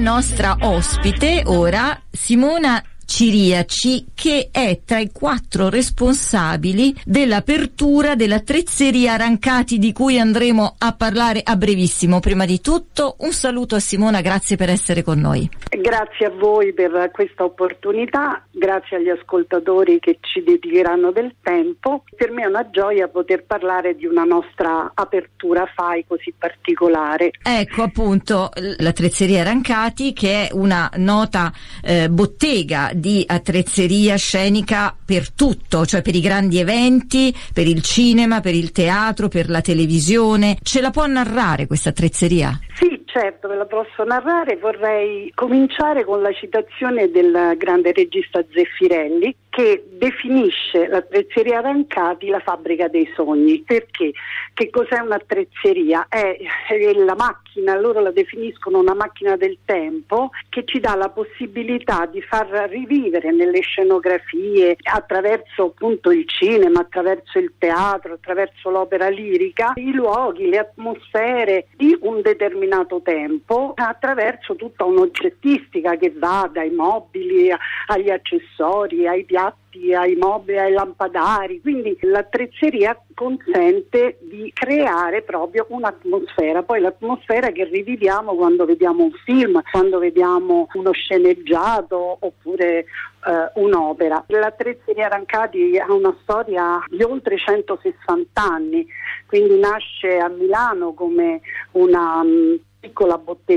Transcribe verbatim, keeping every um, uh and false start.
nostra ospite ora Simona Ciriaci, che è tra i quattro responsabili dell'apertura della Trecceria Rancati, di cui andremo a parlare a brevissimo. Prima di tutto un saluto a Simona, grazie per essere con noi. Grazie a voi per questa opportunità, grazie agli ascoltatori che ci dedicheranno del tempo. Per me è una gioia poter parlare di una nostra apertura F A I così particolare. Ecco appunto la Trecceria Rancati, che è una nota eh, bottega di attrezzeria scenica per tutto, cioè per i grandi eventi, per il cinema, per il teatro, per la televisione. Ce la può narrare questa attrezzeria? Sì, certo, ve la posso narrare. Vorrei cominciare con la citazione del grande regista Zeffirelli, che definisce l'attrezzeria Rancati la fabbrica dei sogni. Perché? Che cos'è un'attrezzeria? È, è la macchina, loro la definiscono una macchina del tempo, che ci dà la possibilità di far rivivere nelle scenografie, attraverso appunto il cinema, attraverso il teatro, attraverso l'opera lirica, i luoghi, le atmosfere di un determinato tempo, attraverso tutta un'oggettistica che va dai mobili agli accessori, ai piatti, ai mobili, ai lampadari. Quindi l'attrezzeria consente di creare proprio un'atmosfera, poi l'atmosfera che riviviamo quando vediamo un film, quando vediamo uno sceneggiato oppure eh, un'opera. L'attrezzeria Rancati ha una storia di oltre centosessanta anni, quindi nasce a Milano come una um, piccola bottega